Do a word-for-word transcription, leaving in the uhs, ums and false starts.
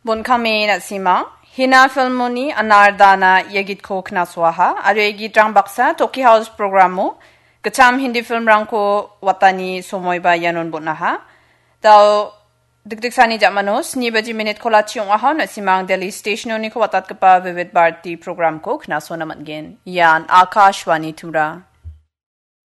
Bun kami na sima, hina filmoni anardana yagit ko knaswaha, aro yagit rang baksa Toki House programo, kacham hindi film rang ko watani somoy ba yanon bunaha. Tao, dikdik sani jakmanos, ni baji minute ko lachiong aha na simang Delhi station ni ko watat kapa Vivid Bharati program ko knaswa naman gen. Yan, Akashwani Tura.